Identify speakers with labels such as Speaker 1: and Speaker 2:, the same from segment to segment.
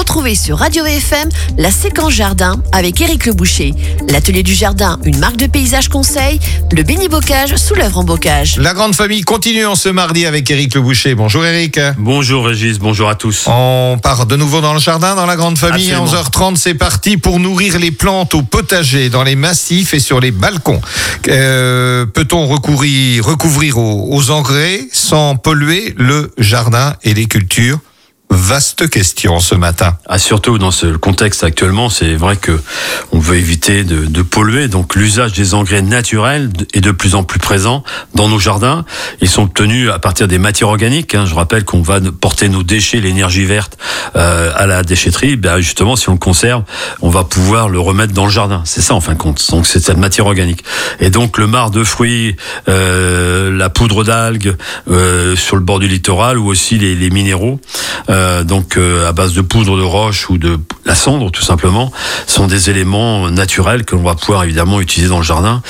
Speaker 1: retrouvez sur Radio VFM la séquence jardin avec Éric Le Boucher. L'atelier du jardin, une marque de paysage conseil, le bénibocage sous l'œuvre en bocage.
Speaker 2: La grande famille continue en ce mardi avec Éric Le Boucher. Bonjour Éric.
Speaker 3: Bonjour Régis, bonjour à tous.
Speaker 2: On part de nouveau dans le jardin, dans la grande famille.
Speaker 3: Absolument.
Speaker 2: 11h30, c'est parti pour nourrir les plantes au potager, dans les massifs et sur les balcons. Peut-on recouvrir aux engrais sans polluer le jardin et les cultures ? Vaste question ce matin.
Speaker 3: Surtout dans ce contexte actuellement, c'est vrai que on veut éviter de polluer. Donc l'usage des engrais naturels est de plus en plus présent dans nos jardins. Ils sont obtenus à partir des matières organiques. Je rappelle qu'on va porter nos déchets, l'énergie verte, à la déchetterie. Justement, si on le conserve, on va pouvoir le remettre dans le jardin. C'est ça en fin de compte. Donc c'est cette matière organique. Et donc le marc de fruits, la poudre d'algues sur le bord du littoral, ou aussi les minéraux. À base de poudre de roche ou de la cendre tout simplement, sont des éléments naturels que l'on va pouvoir évidemment utiliser dans le jardin.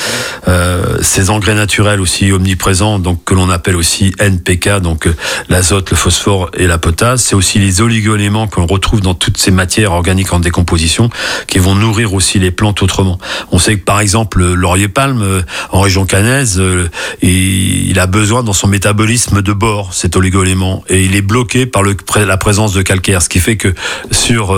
Speaker 3: Ces engrais naturels aussi omniprésents, donc que l'on appelle aussi NPK, donc l'azote, le phosphore et la potasse, c'est aussi les oligo-éléments que l'on retrouve dans toutes ces matières organiques en décomposition qui vont nourrir aussi les plantes autrement. On sait que par exemple le laurier palme en région caennaise, il a besoin dans son métabolisme de bore, cet oligo-élément, et il est bloqué par la présence de calcaire, ce qui fait que sur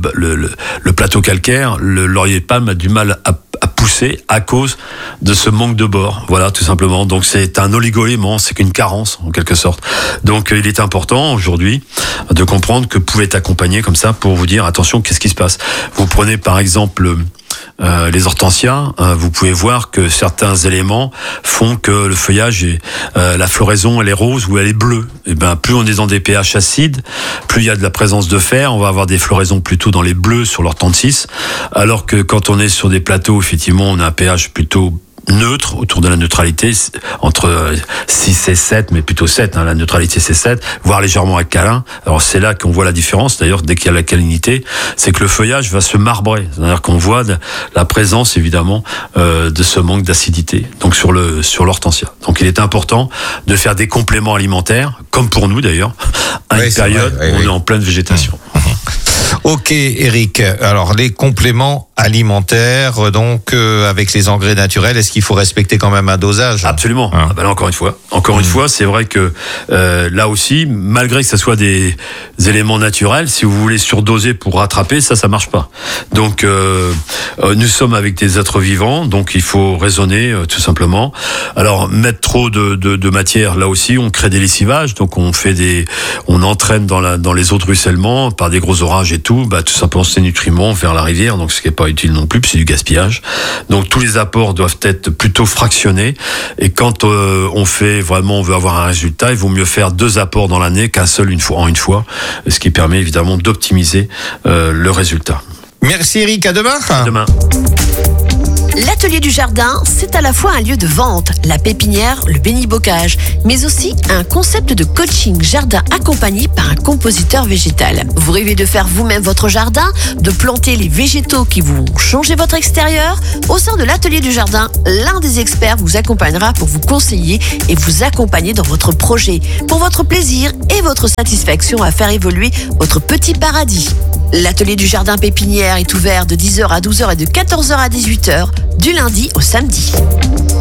Speaker 3: le plateau calcaire, le laurier de palme a du mal à pousser à cause de ce manque de bore. Voilà, tout simplement. Donc c'est un oligo-élément, c'est qu'une carence en quelque sorte. Donc il est important aujourd'hui de comprendre que vous pouvez être accompagné comme ça pour vous dire attention, qu'est-ce qui se passe. Vous prenez par exemple les hortensias, vous pouvez voir que certains éléments font que le feuillage la floraison elle est rose ou elle est bleue. Et plus on est dans des pH acides, plus il y a de la présence de fer, on va avoir des floraisons plutôt dans les bleus sur l'hortensis, alors que quand on est sur des plateaux, effectivement, on a un pH plutôt neutre, autour de la neutralité, entre 6 et 7, mais plutôt 7, la neutralité c'est 7, voire légèrement alcalin. Alors c'est là qu'on voit la différence, d'ailleurs, dès qu'il y a l'alcalinité, c'est que le feuillage va se marbrer, c'est-à-dire qu'on voit la présence, évidemment, de ce manque d'acidité, donc sur l'hortensia. Donc il est important de faire des compléments alimentaires, comme pour nous d'ailleurs, à une période où on est en pleine végétation.
Speaker 2: Ok Eric, alors les compléments alimentaires, donc avec les engrais naturels, est-ce qu'il faut respecter quand même un dosage ?
Speaker 3: Absolument. Là, encore une fois, c'est vrai que là aussi, malgré que ce soit des éléments naturels, si vous voulez surdoser pour rattraper, ça marche pas. Donc nous sommes avec des êtres vivants, donc il faut raisonner tout simplement. Alors mettre trop de matière, là aussi, on crée des lessivages, donc on entraîne dans les eaux de ruissellement par des gros orages et tout simplement ces nutriments vers la rivière, donc ce qui est pas utile non plus, puis c'est du gaspillage. Donc tous les apports doivent être plutôt fractionnés, et quand on veut avoir un résultat, il vaut mieux faire 2 apports dans l'année qu'un seul en une fois, ce qui permet évidemment d'optimiser le résultat.
Speaker 2: Merci Eric, à demain.
Speaker 3: À demain.
Speaker 1: L'atelier du jardin, c'est à la fois un lieu de vente, la pépinière, le bénibocage, mais aussi un concept de coaching jardin accompagné par un compositeur végétal. Vous rêvez de faire vous-même votre jardin, de planter les végétaux qui vont changer votre extérieur ? Au sein de l'atelier du jardin, l'un des experts vous accompagnera pour vous conseiller et vous accompagner dans votre projet, pour votre plaisir et votre satisfaction à faire évoluer votre petit paradis. L'atelier du jardin pépinière est ouvert de 10h à 12h et de 14h à 18h, du lundi au samedi.